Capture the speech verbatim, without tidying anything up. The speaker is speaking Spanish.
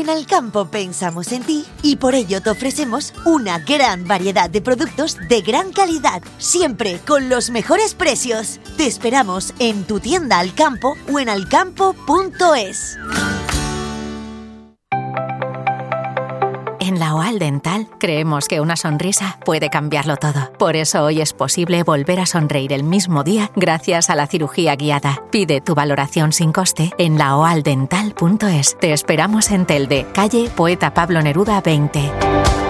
En Alcampo pensamos en ti y por ello te ofrecemos una gran variedad de productos de gran calidad, siempre con los mejores precios. Te esperamos en tu tienda Alcampo o en alcampo punto es. En la O A L Dental creemos que una sonrisa puede cambiarlo todo. Por eso hoy es posible volver a sonreír el mismo día gracias a la cirugía guiada. Pide tu valoración sin coste en la o al dental punto es. Te esperamos en Telde, calle Poeta Pablo Neruda veinte.